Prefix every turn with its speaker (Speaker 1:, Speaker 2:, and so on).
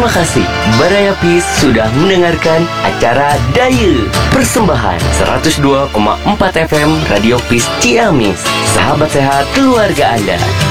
Speaker 1: Terima kasih Baraya Peace sudah mendengarkan acara Daya. Persembahan 102,4 FM Radio Peace Ciamis. Sahabat sehat keluarga Anda.